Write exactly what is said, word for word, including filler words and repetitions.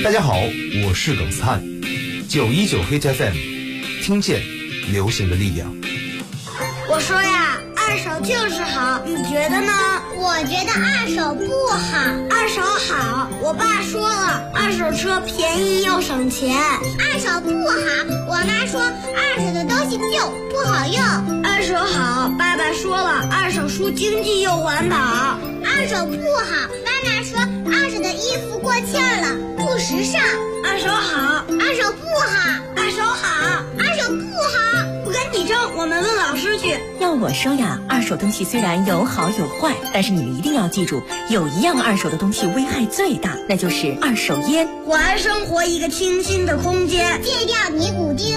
大家好，我是耿斯汉，九一九 Hit F M， 听见流行的力量。 我说呀，二手就是好，你觉得呢？ 我觉得二手不好。 二手好，我爸说了，二手车便宜又省钱。 二手不好，我妈说二手的东西旧不好用。 二手好，爸爸说了，二手书经济又环保。 二手不好，妈妈说二手的衣服过气了，不时尚。 二手好， 二手不好， 二手好， 二手不好。 不跟你争，我们问老师去。 要我说呀，二手东西虽然有好有坏，但是你们一定要记住，有一样二手的东西危害最大，那就是二手烟。 还生活一个清新的空间， 戒掉尼古丁。